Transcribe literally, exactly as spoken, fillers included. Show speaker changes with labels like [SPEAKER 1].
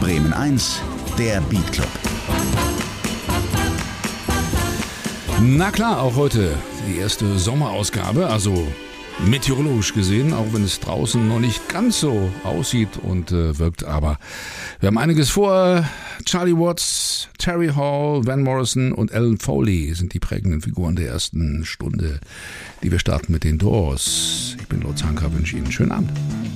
[SPEAKER 1] Bremen eins, der Beat Club.
[SPEAKER 2] Na klar, auch heute die erste Sommerausgabe, also meteorologisch gesehen, auch wenn es draußen noch nicht ganz so aussieht und äh, wirkt, aber wir haben einiges vor. Charlie Watts, Terry Hall, Van Morrison und Alan Foley sind die prägenden Figuren der ersten Stunde, die wir starten mit den Doors. Ich bin Lutz Hanka, wünsche Ihnen einen schönen Abend.